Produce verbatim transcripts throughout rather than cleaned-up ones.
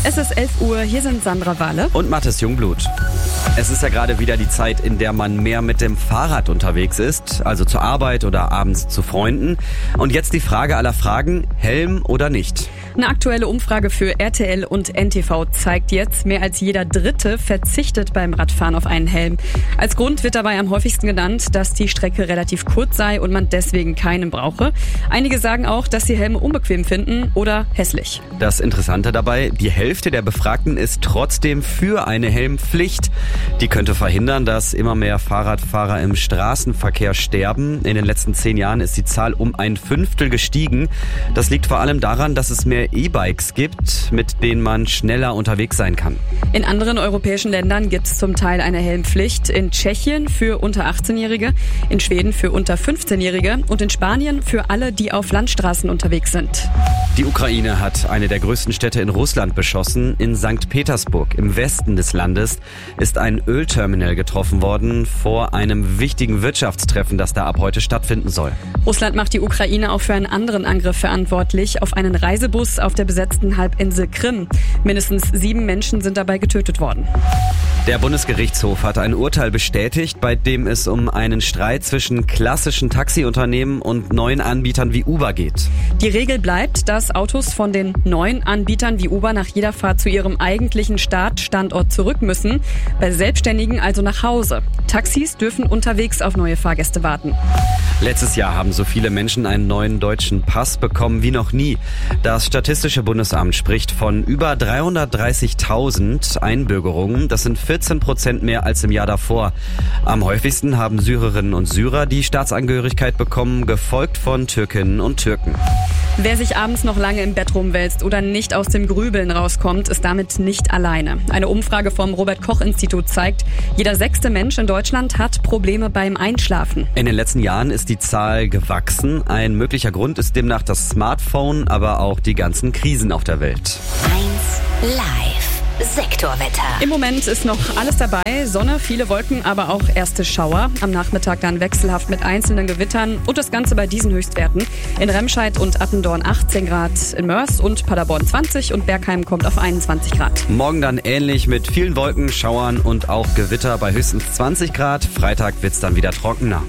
Es ist elf Uhr, hier sind Sandra Wahle und Mathis Jungblut. Es ist ja gerade wieder die Zeit, in der man mehr mit dem Fahrrad unterwegs ist, also zur Arbeit oder abends zu Freunden. Und jetzt die Frage aller Fragen, Helm oder nicht? Eine aktuelle Umfrage für R T L und N T V zeigt jetzt, mehr als jeder Dritte verzichtet beim Radfahren auf einen Helm. Als Grund wird dabei am häufigsten genannt, dass die Strecke relativ kurz sei und man deswegen keinen brauche. Einige sagen auch, dass sie Helme unbequem finden oder hässlich. Das Interessante dabei, die Hälfte der Befragten ist trotzdem für eine Helmpflicht. Die könnte verhindern, dass immer mehr Fahrradfahrer im Straßenverkehr sterben. In den letzten zehn Jahren ist die Zahl um ein Fünftel gestiegen. Das liegt vor allem daran, dass es mehr E-Bikes gibt, mit denen man schneller unterwegs sein kann. In anderen europäischen Ländern gibt es zum Teil eine Helmpflicht. In Tschechien für unter achtzehnjährige, in Schweden für unter fünfzehnjährige und in Spanien für alle, die auf Landstraßen unterwegs sind. Die Ukraine hat eine der größten Städte in Russland beschossen. In Sankt Petersburg, im Westen des Landes, ist ein Ölterminal getroffen worden vor einem wichtigen Wirtschaftstreffen, das da ab heute stattfinden soll. Russland macht die Ukraine auch für einen anderen Angriff verantwortlich, auf einen Reisebus auf der besetzten Halbinsel Krim. Mindestens sieben Menschen sind dabei getötet worden. Der Bundesgerichtshof hat ein Urteil bestätigt, bei dem es um einen Streit zwischen klassischen Taxiunternehmen und neuen Anbietern wie Uber geht. Die Regel bleibt, dass Autos von den neuen Anbietern wie Uber nach jeder Fahrt zu ihrem eigentlichen Startstandort zurück müssen, bei Selbstständigen also nach Hause. Taxis dürfen unterwegs auf neue Fahrgäste warten. Letztes Jahr haben so viele Menschen einen neuen deutschen Pass bekommen wie noch nie. Das Statistische Bundesamt spricht von über dreihundertdreißigtausend Einbürgerungen. Das sind vierzehn Prozent mehr als im Jahr davor. Am häufigsten haben Syrerinnen und Syrer die Staatsangehörigkeit bekommen, gefolgt von Türkinnen und Türken. Wer sich abends noch lange im Bett rumwälzt oder nicht aus dem Grübeln rauskommt, ist damit nicht alleine. Eine Umfrage vom Robert-Koch-Institut zeigt, jeder sechste Mensch in Deutschland hat Probleme beim Einschlafen. In den letzten Jahren ist die Zahl gewachsen. Ein möglicher Grund ist demnach das Smartphone, aber auch die ganzen Krisen auf der Welt. eins Live. Sektorwetter. Im Moment ist noch alles dabei. Sonne, viele Wolken, aber auch erste Schauer. Am Nachmittag dann wechselhaft mit einzelnen Gewittern und das Ganze bei diesen Höchstwerten. In Remscheid und Attendorn achtzehn Grad, in Mörs und Paderborn zwanzig und Bergheim kommt auf einundzwanzig Grad. Morgen dann ähnlich mit vielen Wolken, Schauern und auch Gewitter bei höchstens zwanzig Grad. Freitag wird's dann wieder trockener.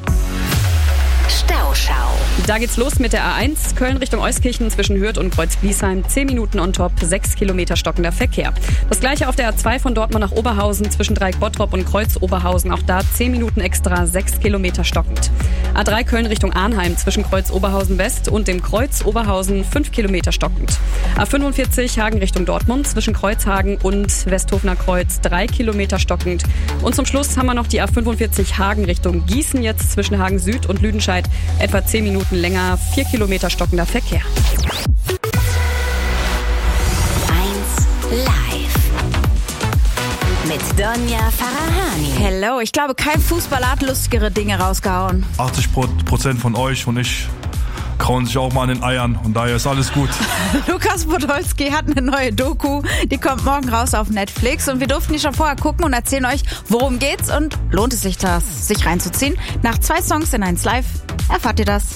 Stauschau. Da geht's los mit der A eins, Köln Richtung Euskirchen zwischen Hürth und Kreuz-Bliesheim, zehn Minuten on top, sechs Kilometer stockender Verkehr. Das gleiche auf der A zwei von Dortmund nach Oberhausen zwischen Dreieck-Bottrop und Kreuz-Oberhausen, auch da zehn Minuten extra, sechs Kilometer stockend. A drei Köln Richtung Arnheim zwischen Kreuz-Oberhausen West und dem Kreuz Oberhausen, fünf Kilometer stockend. A fünfundvierzig Hagen Richtung Dortmund zwischen Kreuzhagen und Westhofener Kreuz, drei Kilometer stockend. Und zum Schluss haben wir noch die A fünfundvierzig Hagen Richtung Gießen jetzt zwischen Hagen Süd und Lüdenscheid, etwa zehn Minuten länger, vier Kilometer stockender Verkehr. eins Live. Mit Donja Farahani. Hello, ich glaube, kein Fußballer hat lustigere Dinge rausgehauen. achtzig Prozent von euch und ich kauen sich auch mal an den Eiern und daher ist alles gut. Lukas Podolski hat eine neue Doku, die kommt morgen raus auf Netflix und wir durften die schon vorher gucken und erzählen euch, worum geht's und lohnt es sich das, sich reinzuziehen. Nach zwei Songs in eins Live erfahrt ihr das.